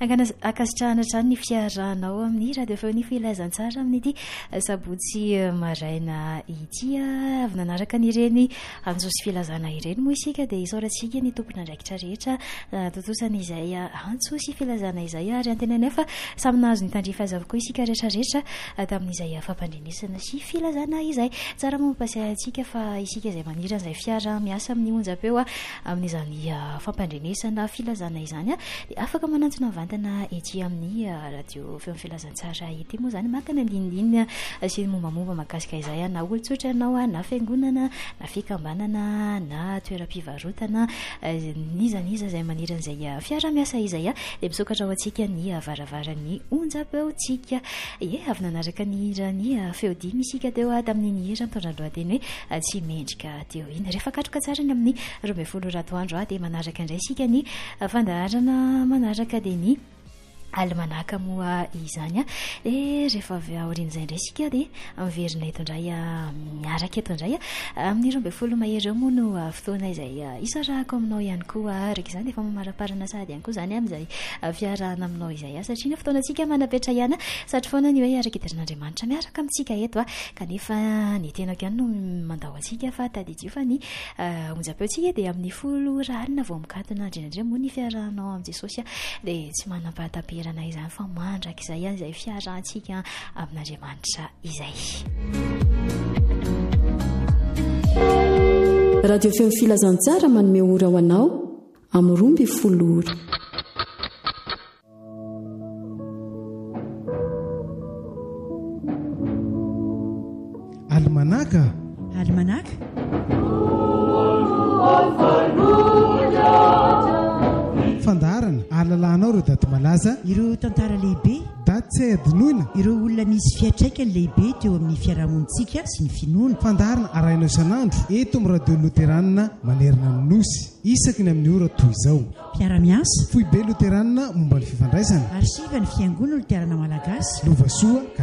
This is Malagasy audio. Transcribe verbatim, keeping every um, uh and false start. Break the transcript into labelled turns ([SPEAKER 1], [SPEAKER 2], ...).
[SPEAKER 1] akasitrahana trany ny fiaranao amin'ny radio feo filazantsara amin'ity sabotsy maraina ity avy nanaraka n'ireny anjosy filazana ireny moa isika dia isaorantsika ny tompona andraikitra rehetra totosana izay antsosy filazana izay ary antenany efa samy nahazo ny tandrifa azy avokoa isika rehetrarehetra tamin'izay fampandrenesana sy filazana izay tsara mampasiahantsika fa isika izay manira izay fiara miasa amin'ny onjam-peo amin'izany fampandrenesana filazana izany a dia afaka manantona vantana ety amin'ny radio feo filazantsara ity moa izany maka ny andinindinina sy mombamomba mahakasika izay na olotsotra ianao na fiangonana na fikambanana na toeram-pivarotana nizaniza izay manira an'izay fiara miasa izay a dia misokatra ao antsika ny varavaran'ny onjam-peontsika e avy nanaraka ny hirany feodimy isika teo tamin'ny hira mitondra lohateny hoe tsy mendrika teo iny rehefa katroka tsara ny amin'ny roa ambin'ny folo ratoandro a dia manaraka indray isika ny fandaharana manaraka dia ny almanaka moa izany a dia rehefa avy aorian'izay indray isika dia miverina eto indray miaraka eto indray a amin'ny roa ambin'ny folo mahery eo moa no fotoana izay isarahako aminao ihany koa araka izany dia efa mamaraparana sady ihany koa izany amin'izay fiarahana aminao izay a satria ny fotoanantsika manapetra ihany satria foana ny hoe araka hiderin'Andriamanitra miaraka amintsika eto a kanefa ny tenako ihany no mandao antsika fa tadidio fa ny onjam-peontsika dia amin'ny folo ralina vao mikatona indrindrandrindra moa ny fiarahanao amin'i Jesosy a dia tsy manam-pahatapera na izany fa mandraka izay ihany izay fiarahantsika amin'Andriamanitra izay.
[SPEAKER 2] Radio feo filazantsara manome ora ho anao amin'ny roa ambin'ny folo ora.
[SPEAKER 3] Almanaka
[SPEAKER 4] Almanaka
[SPEAKER 3] fandarana ahalalànao ireo daty malaza
[SPEAKER 4] ireo tantara lehibe
[SPEAKER 3] daty tsy hay adinoina
[SPEAKER 4] ireo olona misy fiatraikany lehibe teo amin'ny fiarahamonitsika sy ny finoana
[SPEAKER 3] fandarana arahinao isan'andro eto amin'ny radio loteranina manerana ny nosy isaky ny amin'ny ora toy izao
[SPEAKER 4] mpiara-miasa
[SPEAKER 3] foibe loteranina momba ny fifandraisana
[SPEAKER 4] arsiva ny fiangonana loterana malagasy
[SPEAKER 3] lovasoa